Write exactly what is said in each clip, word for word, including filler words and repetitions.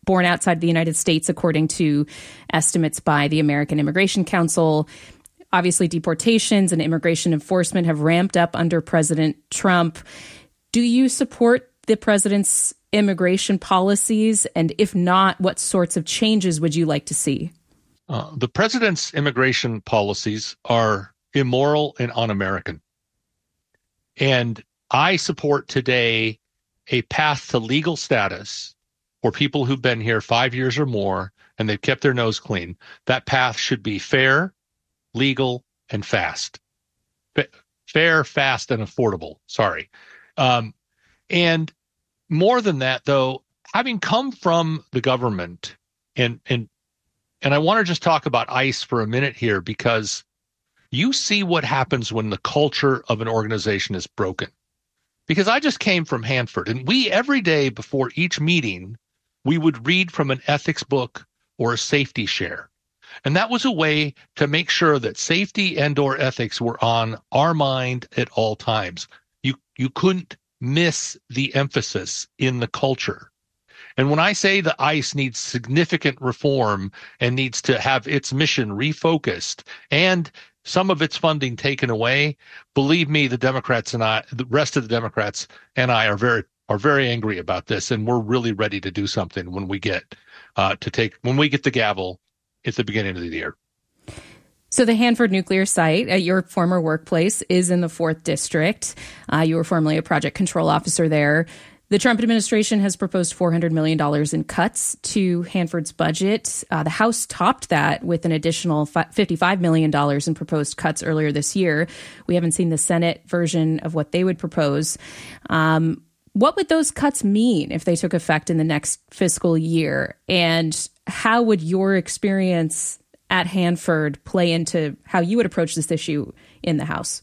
born outside the United States, according to estimates by the American Immigration Council. Obviously, deportations and immigration enforcement have ramped up under President Trump. Do you support the president's immigration policies? And if not, what sorts of changes would you like to see? Uh, the president's immigration policies are immoral and un-American. And I support today a path to legal status for people who've been here five years or more and they've kept their nose clean. That path should be fair, legal, and fast. F- fair, fast, and affordable. Sorry. Um, and more than that, though, having come from the government, and and and I want to just talk about ICE for a minute here, because you see what happens when the culture of an organization is broken. Because I just came from Hanford, and we, every day before each meeting, we would read from an ethics book or a safety share. And that was a way to make sure that safety and or ethics were on our mind at all times. You you couldn't miss the emphasis in the culture. And when I say the ICE needs significant reform and needs to have its mission refocused and some of its funding taken away, believe me, the Democrats and I, the rest of the Democrats and I are very are very angry about this, and we're really ready to do something when we get uh, to take when we get the gavel at the beginning of the year. So the Hanford nuclear site at your former workplace is in the fourth District. Uh, you were formerly a project control officer there. The Trump administration has proposed four hundred million dollars in cuts to Hanford's budget. Uh, the House topped that with an additional fifty-five million dollars in proposed cuts earlier this year. We haven't seen the Senate version of what they would propose. Um, what would those cuts mean if they took effect in the next fiscal year? And how would your experience at Hanford play into how you would approach this issue in the House?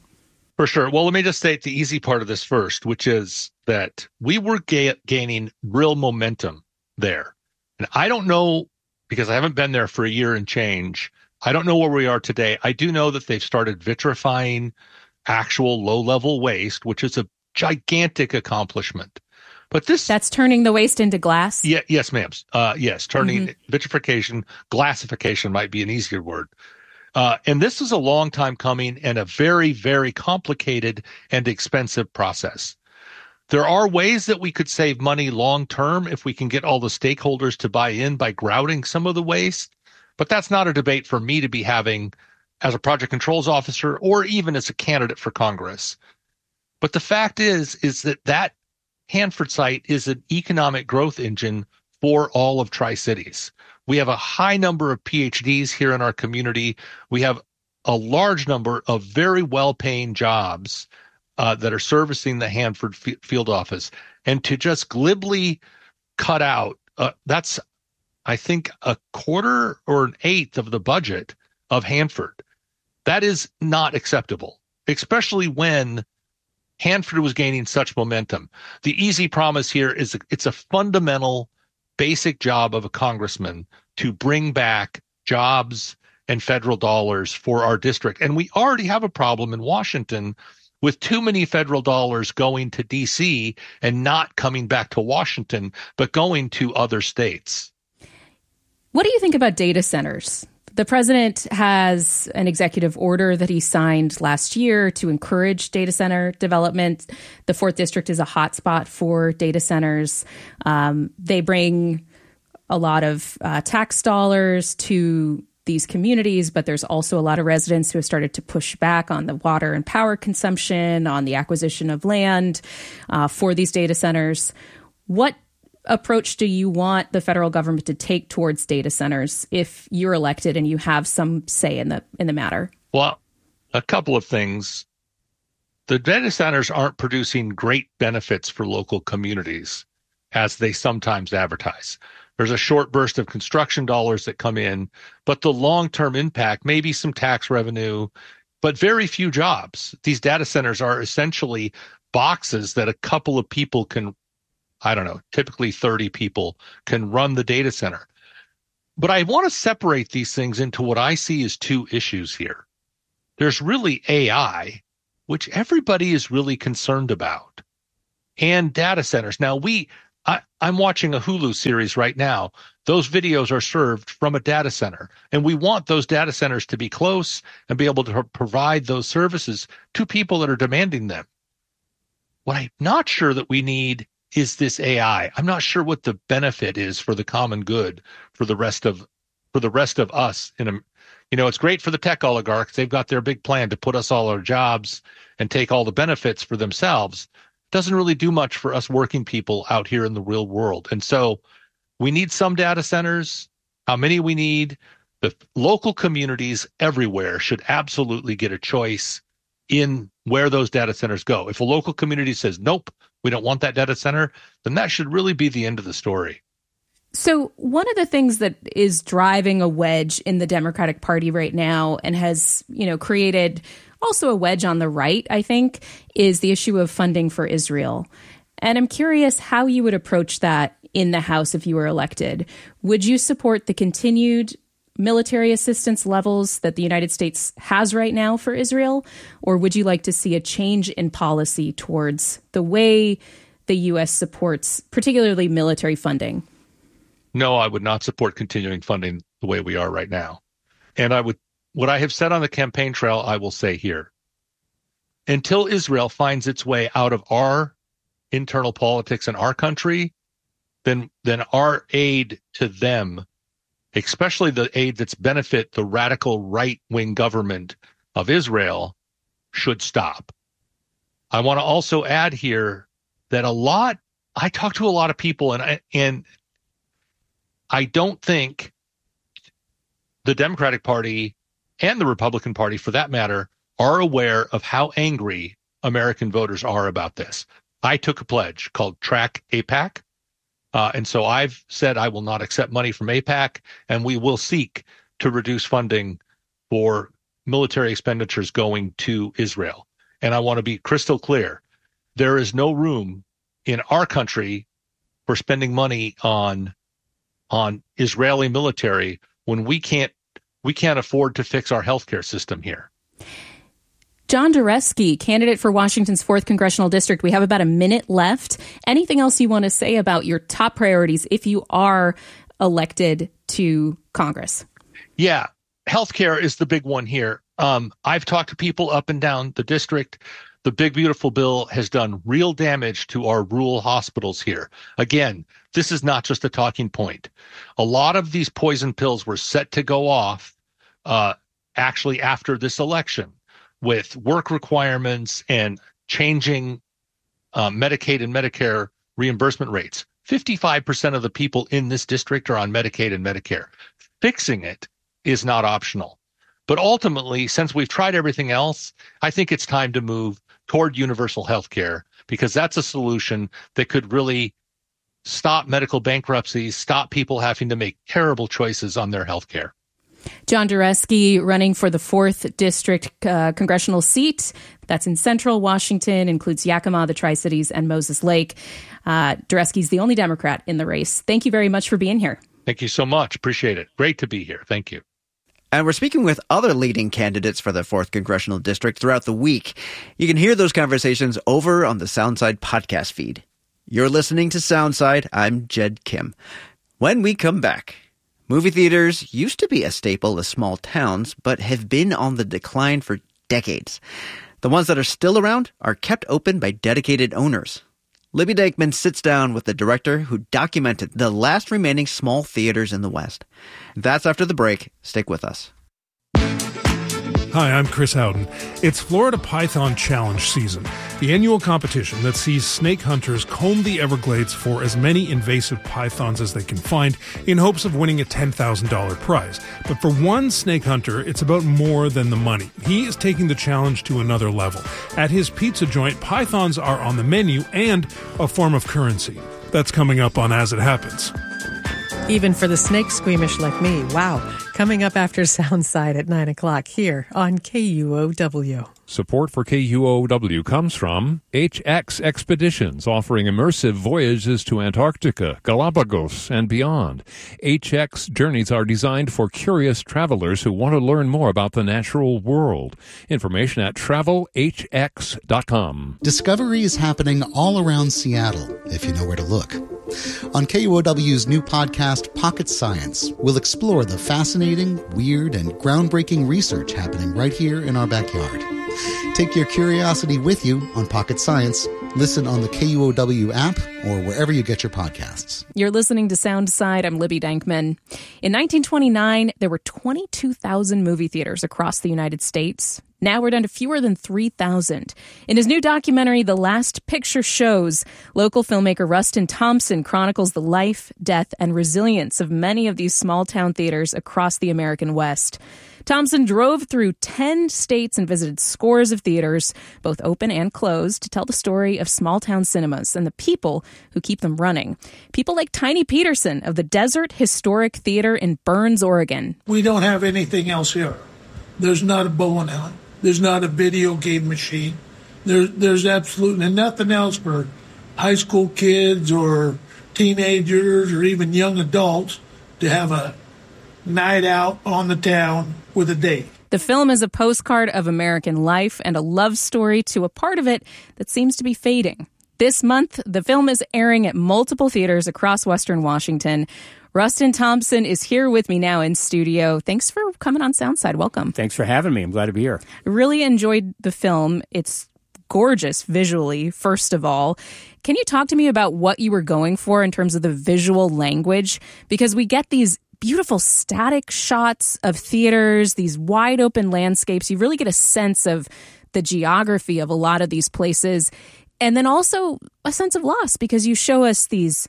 For sure. Well, let me just state the easy part of this first, which is that we were ga- gaining real momentum there. And I don't know, because I haven't been there for a year and change, I don't know where we are today. I do know that they've started vitrifying actual low-level waste, which is a gigantic accomplishment. But this That's turning the waste into glass? Yeah, yes, ma'am. Uh, yes, turning mm-hmm. vitrification, glassification might be an easier word. Uh, and this is a long time coming and a very, very complicated and expensive process. There are ways that we could save money long term if we can get all the stakeholders to buy in by grouting some of the waste. But that's not a debate for me to be having as a project controls officer or even as a candidate for Congress. But the fact is, is that that Hanford site is an economic growth engine for all of Tri-Cities. We have a high number of P H Ds here in our community. We have a large number of very well-paying jobs uh, that are servicing the Hanford f- field office. And to just glibly cut out, uh, that's, I think, a quarter or an eighth of the budget of Hanford. That is not acceptable, especially when Hanford was gaining such momentum. The easy promise here is it's a fundamental, basic job of a congressman to bring back jobs and federal dollars for our district. And we already have a problem in Washington with too many federal dollars going to D C and not coming back to Washington, but going to other states. What do you think about data centers? The president has an executive order that he signed last year to encourage data center development. The fourth District is a hotspot for data centers. Um, they bring a lot of uh, tax dollars to these communities, but there's also a lot of residents who have started to push back on the water and power consumption, on the acquisition of land uh, for these data centers. What approach do you want the federal government to take towards data centers if you're elected and you have some say in the in the matter? Well, a couple of things. The data centers aren't producing great benefits for local communities as they sometimes advertise. There's a short burst of construction dollars that come in, but the long-term impact, maybe some tax revenue, but very few jobs. These data centers are essentially boxes that a couple of people can, I don't know, typically thirty people can run the data center. But I want to separate these things into what I see as two issues here. There's really A I, which everybody is really concerned about, and data centers. Now, we, I, I'm watching a Hulu series right now. Those videos are served from a data center, and we want those data centers to be close and be able to provide those services to people that are demanding them. What I'm not sure that we need is this A I. I'm not sure what the benefit is for the common good for the rest of for the rest of us. In a, you know, it's great for the tech oligarchs. They've got their big plan to put us all our jobs and take all the benefits for themselves. It doesn't really do much for us working people out here in the real world. And so we need some data centers. How many we need? The local communities everywhere should absolutely get a choice in where those data centers go. If a local community says, nope, we don't want that data center, then that should really be the end of the story. So one of the things that is driving a wedge in the Democratic Party right now and has, you know, created also a wedge on the right, I think, is the issue of funding for Israel. And I'm curious how you would approach that in the House if you were elected. Would you support the continued military assistance levels that the United States has right now for Israel? Or would you like to see a change in policy towards the way the U S supports particularly military funding? No, I would not support continuing funding the way we are right now. And I would, what I have said on the campaign trail, I will say here. Until Israel finds its way out of our internal politics in our country, then, then our aid to them, especially the aid that's benefit the radical right-wing government of Israel, should stop. I want to also add here that a lot, I talk to a lot of people, and I, and I don't think the Democratic Party and the Republican Party, for that matter, are aware of how angry American voters are about this. I took a pledge called Track AIPAC. Uh, and so I've said I will not accept money from AIPAC, and we will seek to reduce funding for military expenditures going to Israel. And I want to be crystal clear. There is no room in our country for spending money on on Israeli military when we can't we can't afford to fix our healthcare system here. John Dureski, candidate for Washington's fourth Congressional District. We have about a minute left. Anything else you want to say about your top priorities if you are elected to Congress? Yeah, healthcare is the big one here. Um, I've talked to people up and down the district. The Big Beautiful Bill has done real damage to our rural hospitals here. Again, this is not just a talking point. A lot of these poison pills were set to go off uh, actually after this election, with work requirements and changing uh, Medicaid and Medicare reimbursement rates. fifty-five percent of the people in this district are on Medicaid and Medicare. Fixing it is not optional. But ultimately, since we've tried everything else, I think it's time to move toward universal health care, because that's a solution that could really stop medical bankruptcies, stop people having to make terrible choices on their health care. John Dureski running for the fourth District uh, congressional seat. That's in central Washington, includes Yakima, the Tri-Cities, and Moses Lake. Uh, Dureski's the only Democrat in the race. Thank you very much for being here. Thank you so much. Appreciate it. Great to be here. Thank you. And we're speaking with other leading candidates for the fourth Congressional District throughout the week. You can hear those conversations over on the Soundside podcast feed. You're listening to Soundside. I'm Jed Kim. When we come back, movie theaters used to be a staple of small towns, but have been on the decline for decades. The ones that are still around are kept open by dedicated owners. Libby Dakeman sits down with the director who documented the last remaining small theaters in the West. That's after the break. Stick with us. Hi, I'm Chris Howden. It's Florida Python Challenge season, the annual competition that sees snake hunters comb the Everglades for as many invasive pythons as they can find in hopes of winning a ten thousand dollars prize. But for one snake hunter, it's about more than the money. He is taking the challenge to another level. At his pizza joint, pythons are on the menu and a form of currency. That's coming up on As It Happens. Even for the snake squeamish like me. Wow. Coming up after Soundside at nine o'clock here on K U O W. Support for K U O W comes from H X Expeditions, offering immersive voyages to Antarctica, Galapagos, and beyond. H X journeys are designed for curious travelers who want to learn more about the natural world. Information at travel h x dot com. Discovery is happening all around Seattle, if you know where to look. On K U O W's new podcast, Pocket Science, we'll explore the fascinating, weird, and groundbreaking research happening right here in our backyard. Take your curiosity with you on Pocket Science. Listen on the K U O W app or wherever you get your podcasts. You're listening to Soundside. I'm Libby Dankman. In nineteen twenty-nine, there were twenty-two thousand movie theaters across the United States. Now we're down to fewer than three thousand. In his new documentary, The Last Picture Shows, local filmmaker Rustin Thompson chronicles the life, death, and resilience of many of these small-town theaters across the American West. Thompson drove through ten states and visited scores of theaters, both open and closed, to tell the story of small-town cinemas and the people who keep them running. People like Tiny Peterson of the Desert Historic Theater in Burns, Oregon. We don't have anything else here. There's not a bowling alley. There's not a video game machine. There, there's absolutely nothing else for high school kids or teenagers or even young adults to have a night out on the town with a date. The film is a postcard of American life and a love story to a part of it that seems to be fading. This month, the film is airing at multiple theaters across Western Washington. Rustin Thompson is here with me now in studio. Thanks for coming on Soundside. Welcome. Thanks for having me. I'm glad to be here. I really enjoyed the film. It's gorgeous visually, first of all. Can you talk to me about what you were going for in terms of the visual language? Because we get these beautiful static shots of theaters, these wide open landscapes. You really get a sense of the geography of a lot of these places. And then also a sense of loss because you show us these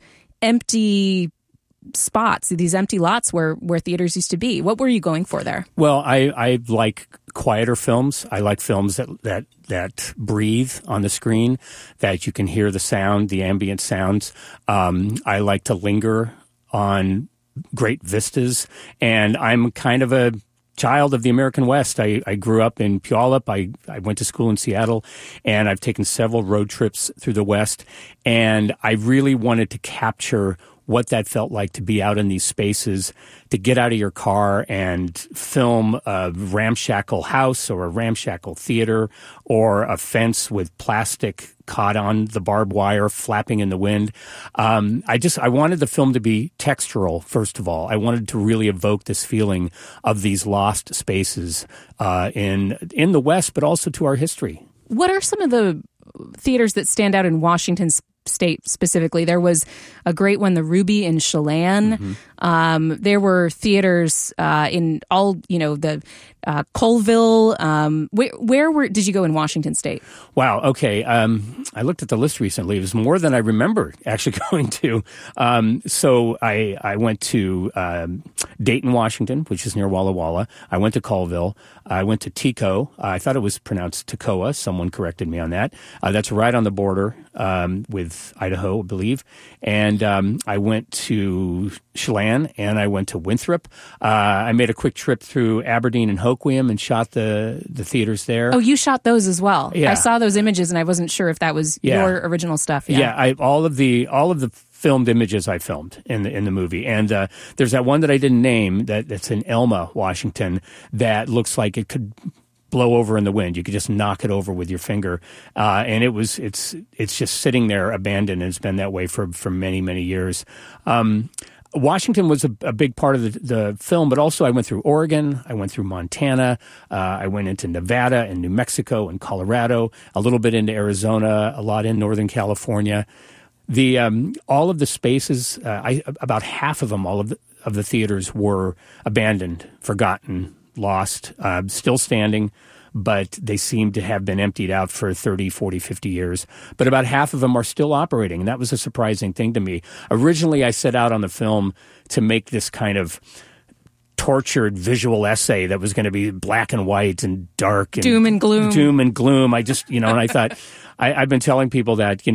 empty spots, these empty lots where, where theaters used to be. What were you going for there? Well, I, I like quieter films. I like films that, that, that breathe on the screen, that you can hear the sound, the ambient sounds. Um, I like to linger on great vistas, and I'm kind of a child of the American West. I, I grew up in Puyallup. I, I went to school in Seattle, and I've taken several road trips through the West, and I really wanted to capture what that felt like to be out in these spaces, to get out of your car and film a ramshackle house or a ramshackle theater or a fence with plastic caught on the barbed wire flapping in the wind. Um, I just, I wanted the film to be textural, first of all. I wanted to really evoke this feeling of these lost spaces uh, in in the West, but also to our history. What are some of the theaters that stand out in Washington State specifically? There was a great one, the Ruby in Chelan. Mm-hmm. Um, there were theaters uh, in all, you know, the uh, Colville. Um, where, where were did you go in Washington State? Wow. Okay. Um, I looked at the list recently. It was more than I remember actually going to. Um, so I I went to um, Dayton, Washington, which is near Walla Walla. I went to Colville. I went to Tico. Uh, I thought it was pronounced Toccoa. Someone corrected me on that. Uh, that's right on the border um, with Idaho, I believe. And um, I went to Chelan, and I went to Winthrop. Uh, I made a quick trip through Aberdeen and Hoquiam and shot the, the theaters there. Oh, you shot those as well. Yeah. I saw those images, and I wasn't sure if that was yeah. your original stuff. Yeah, yeah I, all of the all of the filmed images I filmed in the in the movie, and uh, there's that one that I didn't name that, that's in Elma, Washington, that looks like it could blow over in the wind. You could just knock it over with your finger, uh, and it was it's it's just sitting there abandoned, and it's been that way for for many many years. Um, Washington was a, a big part of the, the film, but also I went through Oregon, I went through Montana, uh, I went into Nevada and New Mexico and Colorado, a little bit into Arizona, a lot in Northern California. The um, all of the spaces, uh, I, about half of them, all of the, of the theaters were abandoned, forgotten, lost, uh, still standing, but they seem to have been emptied out for thirty, forty, fifty years. But about half of them are still operating, and that was a surprising thing to me. Originally, I set out on the film to make this kind of tortured visual essay that was going to be black and white and dark and doom and gloom. Doom and gloom. I just, you know, and I thought, I, I've been telling people that, you know,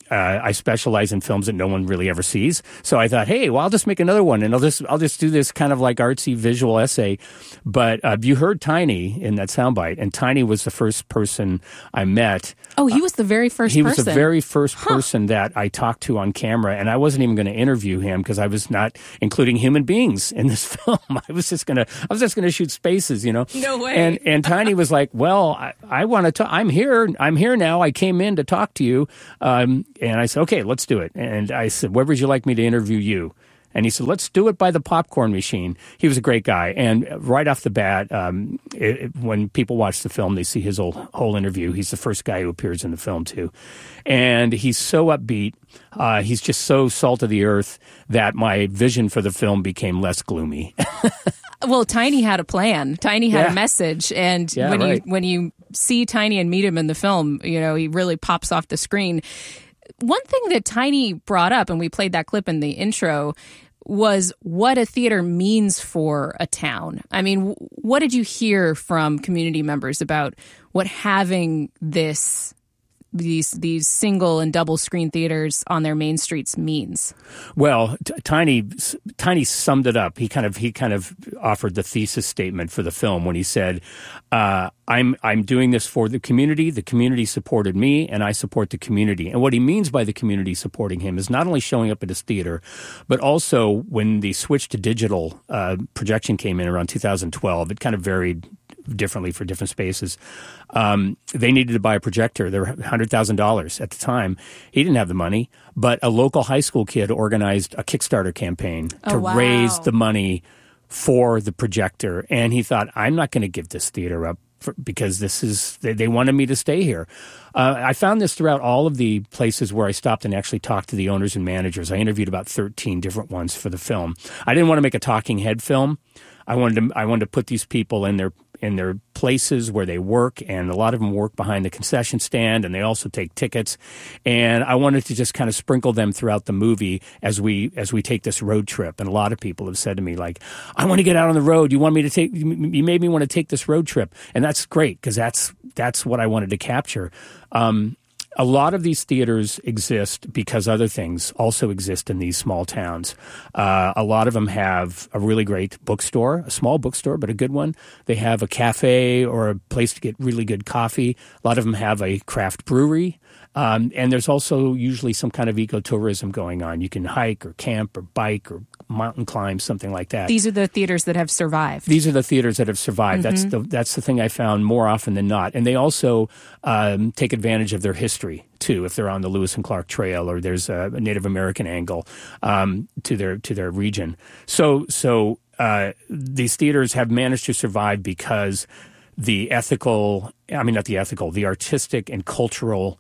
uh, I specialize in films that no one really ever sees. So I thought, hey, well, I'll just make another one, and I'll just I'll just do this kind of like artsy visual essay. But uh, you heard Tiny in that soundbite, and Tiny was the first person I met. Oh, he was the very first he person? He was the very first huh. person that I talked to on camera, and I wasn't even going to interview him because I was not including human beings in this film. I was just going to I was just going to shoot spaces, you know. No way. And and Tiny was like, well, I, I want to talk. I'm here. I'm here now. I came in to talk to you. Um, and I said, okay, let's do it. And I said, where would you like me to interview you? And he said, let's do it by the popcorn machine. He was a great guy. And right off the bat, um, it, when people watch the film, they see his whole, whole interview. He's the first guy who appears in the film, too. And he's so upbeat. Uh, he's just so salt of the earth that my vision for the film became less gloomy. Well, Tiny had a plan. Tiny had yeah. a message. And yeah, when right. you when you see Tiny and meet him in the film, you know, he really pops off the screen. One thing that Tiny brought up, and we played that clip in the intro, was what a theater means for a town. I mean, what did you hear from community members about what having this these these single and double screen theaters on their main streets means? Well, t- Tiny Tiny summed it up. He kind of he kind of offered the thesis statement for the film when he said, uh, "I'm I'm doing this for the community. The community supported me, and I support the community." And what he means by the community supporting him is not only showing up at his theater, but also when the switch to digital uh, projection came in around two thousand twelve. It kind of varied differently for different spaces. Um, they needed to buy a projector. They were one hundred thousand dollars at the time. He didn't have the money, but a local high school kid organized a Kickstarter campaign oh, to wow. raise the money for the projector. And he thought, I'm not going to give this theater up for, because this is, they, they wanted me to stay here. Uh, I found this throughout all of the places where I stopped and actually talked to the owners and managers. I interviewed about thirteen different ones for the film. I didn't want to make a talking head film. I wanted to, I wanted to put these people in their in their places where they work, and a lot of them work behind the concession stand, and they also take tickets. And I wanted to just kind of sprinkle them throughout the movie as we as we take this road trip. And a lot of people have said to me, like, I want to get out on the road. You want me to take? You made me want to take this road trip, and that's great because that's that's what I wanted to capture. Um, A lot of these theaters exist because other things also exist in these small towns. Uh, a lot of them have a really great bookstore, a small bookstore, but a good one. They have a cafe or a place to get really good coffee. A lot of them have a craft brewery. Um, and there's also usually some kind of ecotourism going on. You can hike or camp or bike or mountain climb, something like that. These are the theaters that have survived. These are the theaters that have survived. Mm-hmm. That's the that's the thing I found more often than not. And they also um, take advantage of their history too. If they're on the Lewis and Clark Trail or there's a Native American angle um, to their to their region. So so uh, these theaters have managed to survive because the ethical, I mean not the ethical, the artistic and cultural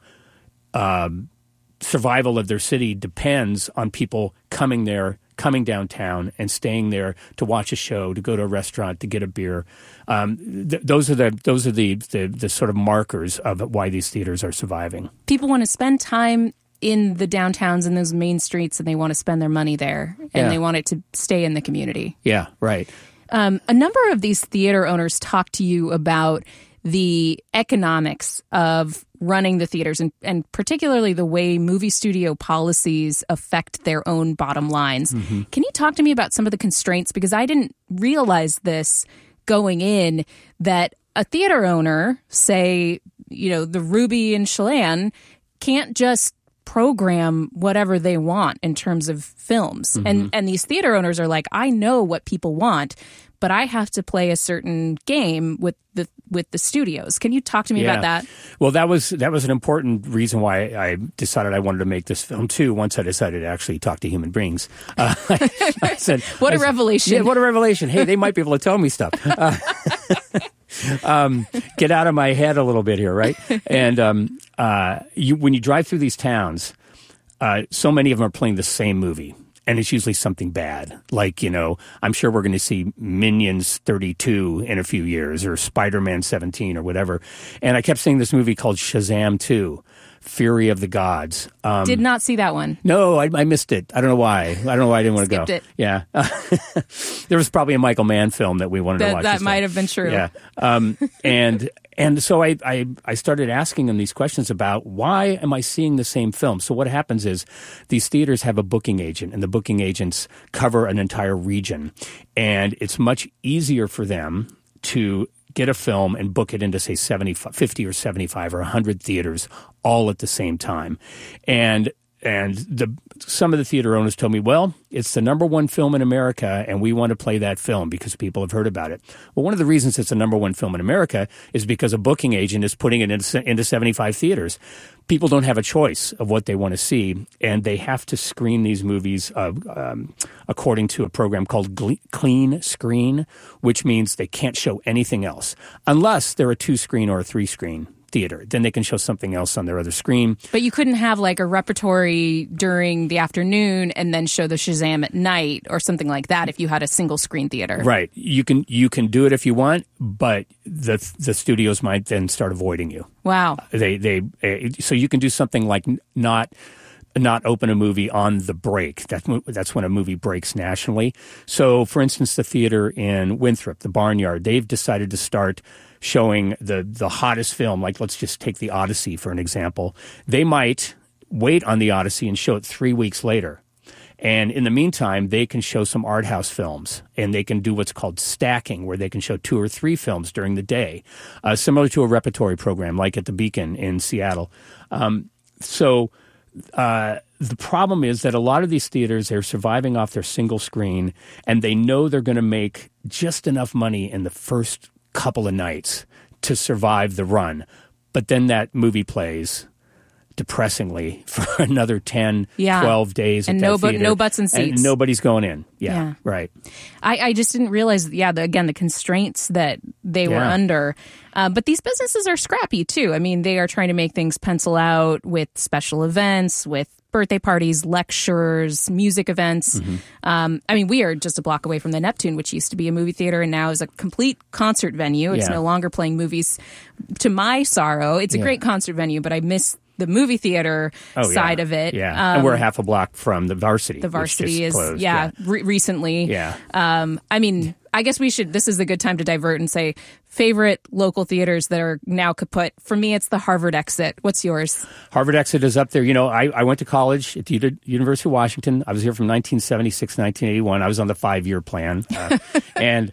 Um, survival of their city depends on people coming there, coming downtown, and staying there to watch a show, to go to a restaurant, to get a beer. Um, th- those are the those are the, the the sort of markers of why these theaters are surviving. People want to spend time in the downtowns and those main streets, and they want to spend their money there, and Yeah. they want it to stay in the community. Yeah, right. Um, a number of these theater owners talk to you about the economics of running the theaters and, and particularly the way movie studio policies affect their own bottom lines. Mm-hmm. Can you talk to me about some of the constraints? Because I didn't realize this going in, that a theater owner, say, you know, the Ruby and Chelan, can't just program whatever they want in terms of films. Mm-hmm. And and these theater owners are like, I know what people want, but I have to play a certain game with the with the studios. Can you talk to me yeah. about that? Well, that was that was an important reason why I decided I wanted to make this film too. Once I decided to actually talk to human beings, uh, I, I said, "What a I said, revelation! Yeah, what a revelation! Hey, they might be able to tell me stuff. Uh, um, get out of my head a little bit here, right? And um, uh, you, when you drive through these towns, uh, so many of them are playing the same movie. And it's usually something bad. Like, you know, I'm sure we're going to see Minions thirty-two in a few years or Spider-Man seventeen or whatever. And I kept seeing this movie called Shazam two. Fury of the Gods. Um, Did not see that one. No, I, I missed it. I don't know why. I don't know why I didn't want to go. Skipped it. Yeah. There was probably a Michael Mann film that we wanted That, to watch. that might have been true. Yeah. Um, and and so I, I, I started asking him these questions about why am I seeing the same film? So what happens is these theaters have a booking agent, and the booking agents cover an entire region. And it's much easier for them to get a film and book it into, say, seventy, fifty or seventy-five or one hundred theaters all at the same time. And and the some of the theater owners told me, well, it's the number one film in America, and we want to play that film because people have heard about it. Well, one of the reasons it's the number one film in America is because a booking agent is putting it into, into seventy-five theaters. People don't have a choice of what they want to see, and they have to screen these movies uh, um, according to a program called Gle- Clean Screen, which means they can't show anything else unless they're a two-screen or a three-screen theater. Then they can show something else on their other screen. But you couldn't have like a repertory during the afternoon and then show the Shazam at night or something like that if you had a single screen theater. Right. You can you can do it if you want, but the the studios might then start avoiding you. Wow. They they uh, so you can do something like not not open a movie on the break. That's that's when a movie breaks nationally. So, for instance, the theater in Winthrop, the Barnyard, they've decided to start showing the the hottest film. Like, let's just take the Odyssey for an example. They might wait on the Odyssey and show it three weeks later. And in the meantime, they can show some art house films, and they can do what's called stacking, where they can show two or three films during the day, uh, similar to a repertory program like at the Beacon in Seattle. Um, so uh, the problem is that a lot of these theaters, they're surviving off their single screen, and they know they're going to make just enough money in the first couple of nights to survive the run. But then that movie plays depressingly for another ten, yeah. twelve days. And at no, that but, theater, no butts and seats. And nobody's going in. Yeah, yeah. right. I, I just didn't realize, yeah, the, again, the constraints that they yeah. were under. Uh, but these businesses are scrappy, too. I mean, they are trying to make things pencil out with special events, with birthday parties, lectures, music events. Mm-hmm. Um, I mean, we are just a block away from the Neptune, which used to be a movie theater and now is a complete concert venue. It's yeah. no longer playing movies. To my sorrow, it's a yeah. great concert venue, but I miss the movie theater oh, side yeah. of it. Yeah, um, and we're half a block from the Varsity. The Varsity is, closed. yeah, yeah. Re- recently. Yeah. Um, I mean, I guess we should, this is a good time to divert and say favorite local theaters that are now kaput. For me, it's the Harvard Exit. What's yours? Harvard Exit is up there. You know, I, I went to college at the U- University of Washington. I was here from nineteen seventy-six to nineteen eighty-one. I was on the five-year plan. Uh, and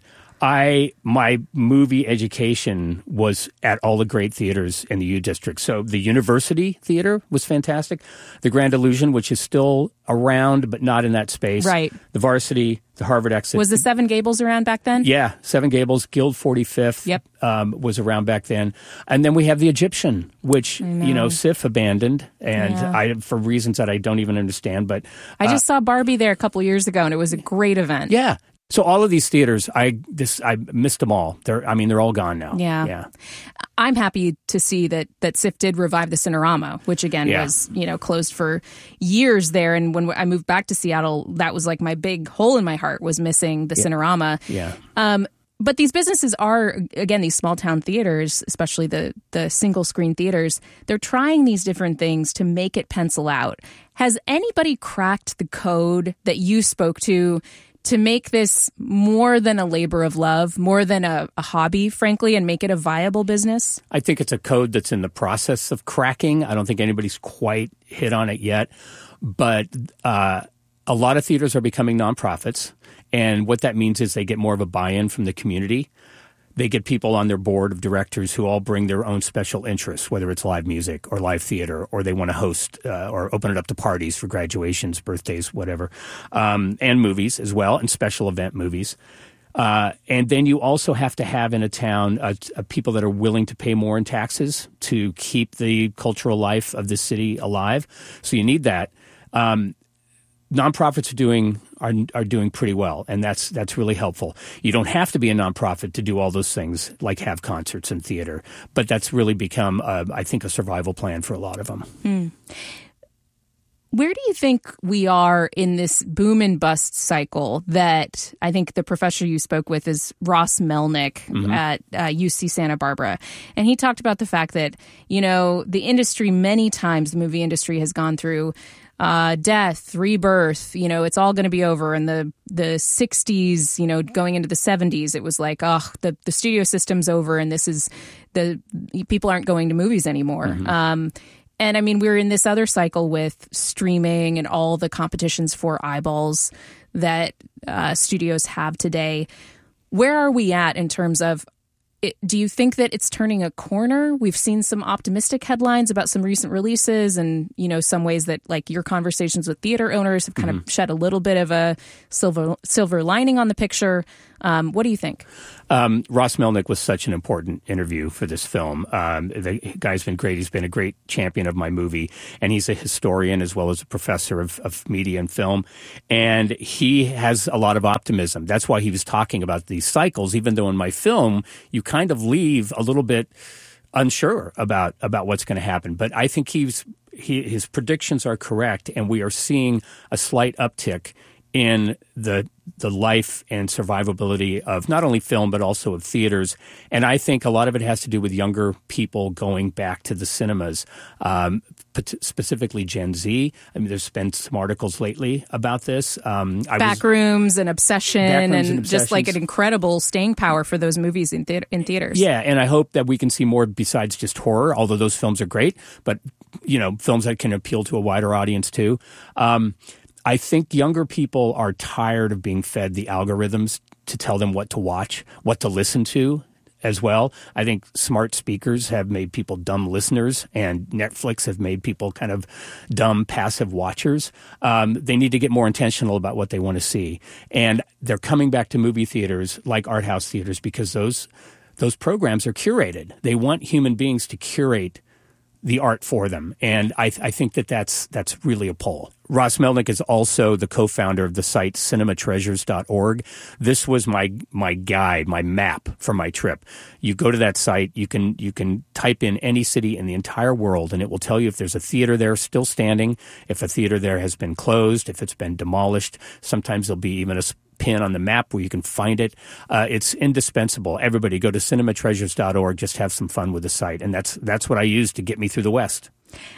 I my movie education was at all the great theaters in the U District. So the University Theater was fantastic. The Grand Illusion, which is still around but not in that space. Right. The Varsity, the Harvard Exit. Was the Seven Gables around back then? Yeah, Seven Gables, Guild forty-fifth yep. um, was around back then. And then we have the Egyptian, which, know. you know, S I F abandoned, and yeah. I for reasons that I don't even understand. But I uh, just saw Barbie there a couple years ago, and it was a great event. Yeah. So all of these theaters, I this I missed them all. They're, I mean, they're all gone now. Yeah, yeah. I'm happy to see that that S I F did revive the Cinerama, which again yeah. was you know closed for years there. And when I moved back to Seattle, that was like my big hole in my heart was missing the yeah. Cinerama. Yeah. Um, but these businesses are, again, these small town theaters, especially the the single screen theaters. They're trying these different things to make it pencil out. Has anybody cracked the code that you spoke to? To make this more than a labor of love, more than a, a hobby, frankly, and make it a viable business? I think it's a code that's in the process of cracking. I don't think anybody's quite hit on it yet. But uh, a lot of theaters are becoming nonprofits. And what that means is they get more of a buy-in from the community. They get people on their board of directors who all bring their own special interests, whether it's live music or live theater, or they want to host uh, or open it up to parties for graduations, birthdays, whatever, um, and movies as well, and special event movies. Uh, and then you also have to have in a town uh, uh, people that are willing to pay more in taxes to keep the cultural life of the city alive. So you need that. Um, nonprofits are doing are are doing pretty well, and that's that's really helpful. You don't have to be a nonprofit to do all those things, like have concerts and theater, but that's really become, uh, I think, a survival plan for a lot of them. Hmm. Where do you think we are in this boom and bust cycle that I think the professor you spoke with is Ross Melnick mm-hmm. at uh, U C Santa Barbara? And he talked about the fact that, you know, the industry, many times the movie industry has gone through uh, death, rebirth, you know, it's all going to be over. In the, the sixties, you know, going into the seventies, it was like, oh, the, the studio system's over and this is the people aren't going to movies anymore. Mm-hmm. Um And I mean, we're in this other cycle with streaming and all the competitions for eyeballs that uh, studios have today. Where are we at in terms of, it, do you think that it's turning a corner? We've seen some optimistic headlines about some recent releases and, you know, some ways that like your conversations with theater owners have kind mm-hmm. of shed a little bit of a silver silver lining on the picture. Um, what do you think? Um, Ross Melnick was such an important interview for this film. Um, the guy's been great. He's been a great champion of my movie, and he's a historian as well as a professor of, of media and film. And he has a lot of optimism. That's why he was talking about these cycles, even though in my film, you kind of leave a little bit unsure about, about what's going to happen. But I think he's, he, his predictions are correct, and we are seeing a slight uptick in the the life and survivability of not only film but also of theaters. And I think a lot of it has to do with younger people going back to the cinemas, um, specifically Gen Z. I mean, there's been some articles lately about this. Um, Backrooms and Obsession Backrooms and, and just like an incredible staying power for those movies in, the- in theaters. Yeah, and I hope that we can see more besides just horror, although those films are great, but, you know, films that can appeal to a wider audience too. Um, I think younger people are tired of being fed the algorithms to tell them what to watch, what to listen to as well. I think smart speakers have made people dumb listeners, and Netflix have made people kind of dumb passive watchers. Um, they need to get more intentional about what they want to see. And they're coming back to movie theaters like art house theaters because those those programs are curated. They want human beings to curate the art for them. And I, I think that that's, that's really a pull. Ross Melnick is also the co-founder of the site cinema treasures dot org. This was my, my guide, my map for my trip. You go to that site, you can, you can type in any city in the entire world, and it will tell you if there's a theater there still standing, if a theater there has been closed, if it's been demolished. Sometimes there'll be even a pin on the map where you can find it. Uh, it's indispensable. Everybody go to cinema treasures dot org. Just have some fun with the site. And that's that's what I use to get me through the West.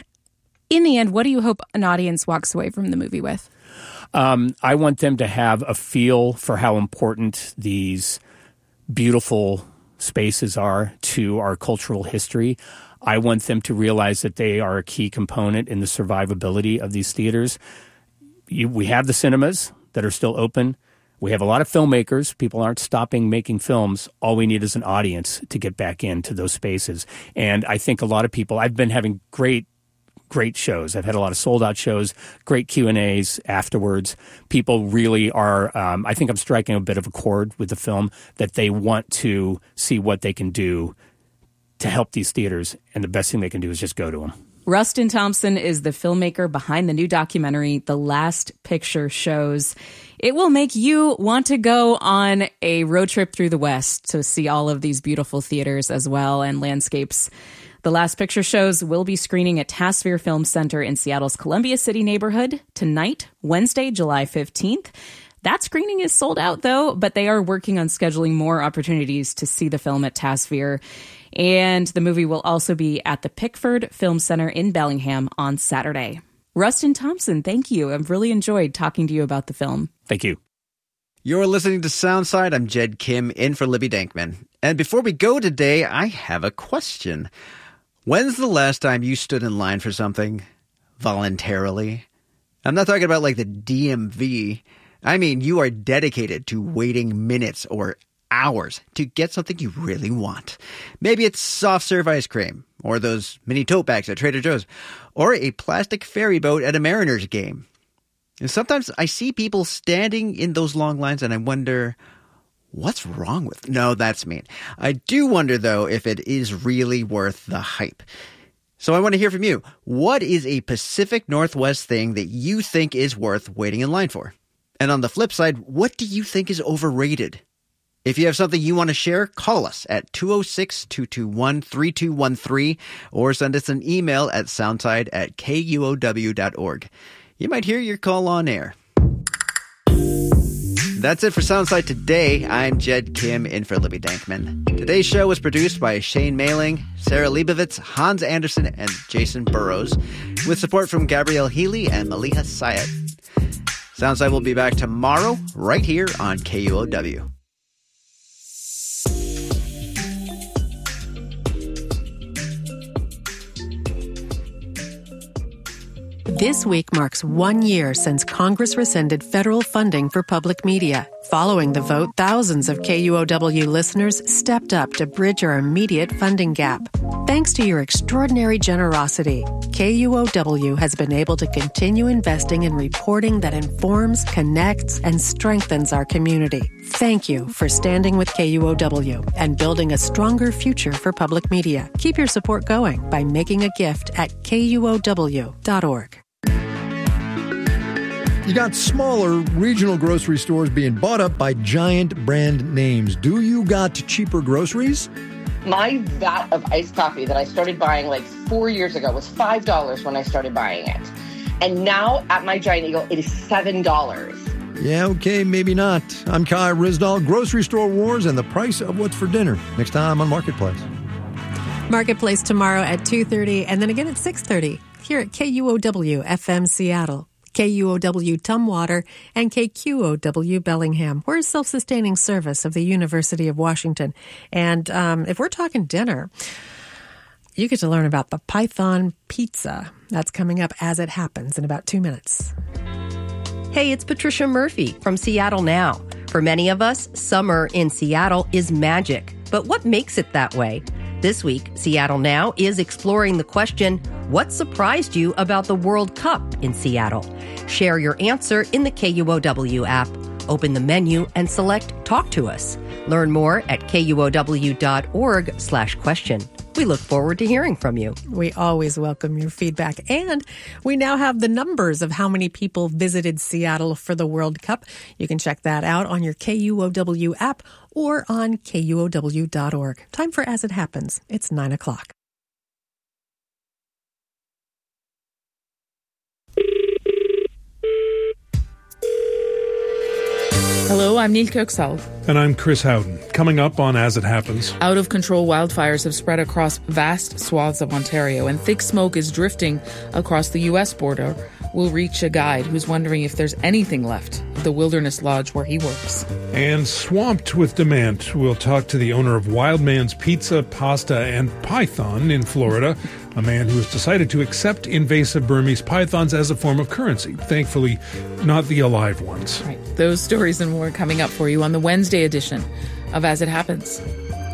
In the end, what do you hope an audience walks away from the movie with? Um, I want them to have a feel for how important these beautiful spaces are to our cultural history. I want them to realize that they are a key component in the survivability of these theaters. You, we have the cinemas that are still open. We have a lot of filmmakers. People aren't stopping making films. All we need is an audience to get back into those spaces. And I think a lot of people, I've been having great, great shows. I've had a lot of sold out shows, great Q and A's afterwards. People really are, um, I think I'm striking a bit of a chord with the film that they want to see what they can do to help these theaters. And the best thing they can do is just go to them. Rustin Thompson is the filmmaker behind the new documentary, The Last Picture Shows. It will make you want to go on a road trip through the West to see all of these beautiful theaters as well and landscapes. The Last Picture Shows will be screening at Tasphere Film Center in Seattle's Columbia City neighborhood tonight, Wednesday, July fifteenth. That screening is sold out, though, but they are working on scheduling more opportunities to see the film at Tasphere. And the movie will also be at the Pickford Film Center in Bellingham on Saturday. Rustin Thompson, thank you. I've really enjoyed talking to you about the film. Thank you. You're listening to Soundside. I'm Jed Kim, in for Libby Dankman. And before we go today, I have a question. When's the last time you stood in line for something voluntarily? I'm not talking about like the D M V. I mean, you are dedicated to waiting minutes or hours to get something you really want. Maybe it's soft serve ice cream, or those mini tote bags at Trader Joe's, or a plastic ferry boat at a Mariners game. And sometimes I see people standing in those long lines and I wonder, what's wrong with... No, that's mean. I do wonder, though, if it is really worth the hype. So I want to hear from you. What is a Pacific Northwest thing that you think is worth waiting in line for? And on the flip side, what do you think is overrated? If you have something you want to share, call us at two oh six, two two one, three two one three or send us an email at soundside at K U O W dot org. you might hear your call on air. That's it for Soundside today. I'm Jed Kim in for Libby Dankman. Today's show was produced by Shane Mailing, Sarah Leibovitz, Hans Anderson, and Jason Burrows, with support from Gabrielle Healy and Maliha Syed. Soundside will be back tomorrow, right here on K U O W. This week marks one year since Congress rescinded federal funding for public media. Following the vote, thousands of K U O W listeners stepped up to bridge our immediate funding gap. Thanks to your extraordinary generosity, K U O W has been able to continue investing in reporting that informs, connects, and strengthens our community. Thank you for standing with K U O W and building a stronger future for public media. Keep your support going by making a gift at K U O W dot org. You got smaller regional grocery stores being bought up by giant brand names. Do you got cheaper groceries? My vat of iced coffee that I started buying like four years ago was five dollars when I started buying it. And now at my Giant Eagle, it is seven dollars. Yeah, okay, maybe not. I'm Kai Risdall, Grocery Store Wars and the price of what's for dinner. Next time on Marketplace. Marketplace tomorrow at two thirty and then again at six thirty here at K U O W F M Seattle, K U O W Tumwater, and K Q O W Bellingham. We're a self-sustaining service of the University of Washington. And um, if we're talking dinner, you get to learn about the Python Pizza. That's coming up as it happens in about two minutes. Hey, it's Patricia Murphy from Seattle Now. For many of us, summer in Seattle is magic. But what makes it that way? This week, Seattle Now is exploring the question, what surprised you about the World Cup in Seattle? Share your answer in the K U O W app. Open the menu and select Talk to Us. Learn more at kuow.org slash question. We look forward to hearing from you. We always welcome your feedback. And we now have the numbers of how many people visited Seattle for the World Cup. You can check that out on your K U O W app or on K U O W dot org. Time for As It Happens. It's nine o'clock. Hello, I'm Neil Kirksall. And I'm Chris Howden. Coming up on As It Happens. Out-of-control wildfires have spread across vast swaths of Ontario, and thick smoke is drifting across the U S border. We'll reach a guide who's wondering if there's anything left of the Wilderness Lodge where he works. And swamped with demand, we'll talk to the owner of Wildman's Pizza, Pasta, and Python in Florida, a man who has decided to accept invasive Burmese pythons as a form of currency. Thankfully, not the alive ones. Right. Those stories and more coming up for you on the Wednesday edition of As It Happens.